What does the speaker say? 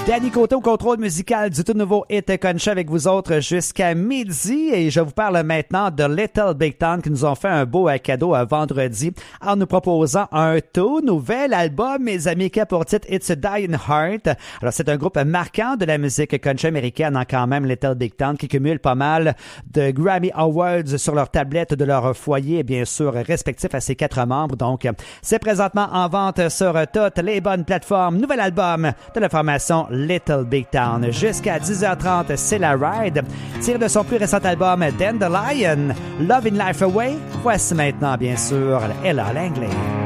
Danny Côté au contrôle musical du tout nouveau Hit Country avec vous autres jusqu'à midi. Et je vous parle maintenant de Little Big Town qui nous ont fait un beau cadeau vendredi en nous proposant un tout nouvel album, mes amis, qui a pour titre It's a Dying Heart. Alors, c'est un groupe marquant de la musique country américaine, quand même, Little Big Town, qui cumule pas mal de Grammy Awards sur leur tablette de leur foyer, bien sûr, respectif à ses 4 membres. Donc, c'est présentement en vente sur toutes les bonnes plateformes. Nouvel album de la formation Little Big Town. Jusqu'à 10h30, c'est la ride. Tiré de son plus récent album Dandelion, Loving Life Away. Voici maintenant, bien sûr, Ella Langley.